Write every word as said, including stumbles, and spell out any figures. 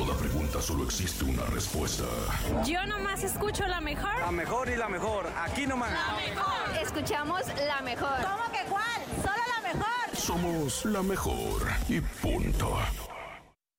toda pregunta solo existe una respuesta. Yo nomás escucho la mejor. La mejor y la mejor, aquí nomás. La mejor. Escuchamos la mejor. ¿Cómo que cuál? Solo la mejor. Somos la mejor y punto.